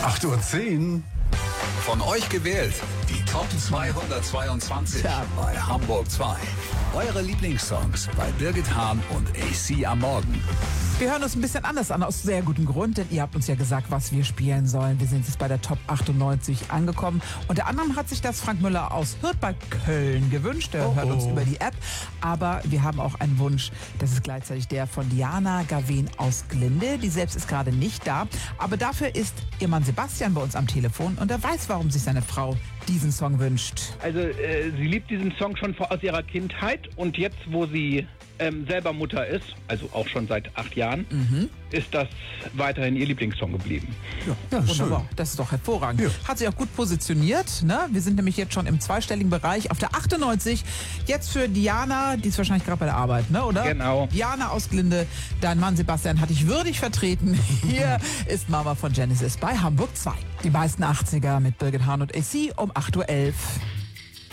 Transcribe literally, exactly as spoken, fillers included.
acht Uhr zehn. Von euch gewählt, die Top zweihundertzweiundzwanzig Tja. bei Hamburg zwei. Eure Lieblingssongs bei Birgit Hahn und A C am Morgen. Wir hören uns ein bisschen anders an, aus sehr gutem Grund, denn ihr habt uns ja gesagt, was wir spielen sollen. Wir sind jetzt bei der Top achtundneunzig angekommen. Unter anderem hat sich das Frank Müller aus Hürth bei Köln gewünscht. Er Oh, hört uns oh. über die App. Aber wir haben auch einen Wunsch, das ist gleichzeitig der von Diana Gawen aus Glinde. Die selbst ist gerade nicht da. Aber dafür ist ihr Mann Sebastian bei uns am Telefon und er weiß, warum sich seine Frau diesen Song wünscht. Also äh, sie liebt diesen Song schon vor, aus ihrer Kindheit und jetzt, wo sie ähm, selber Mutter ist, also auch schon seit acht Jahren, Mhm. ist das weiterhin ihr Lieblingssong geblieben. Ja, wunderbar. schön. Das ist doch hervorragend. Ja. Hat sich auch gut positioniert. Ne? Wir sind nämlich jetzt schon im zweistelligen Bereich auf der achtundneunzig. Jetzt für Diana, die ist wahrscheinlich gerade bei der Arbeit, ne? Oder? Genau. Diana aus Glinde, dein Mann Sebastian hat dich würdig vertreten. Hier ist Mama von Genesis bei Hamburg zwei. Die meisten achtziger mit Birgit Hahn und A C um acht Uhr elf.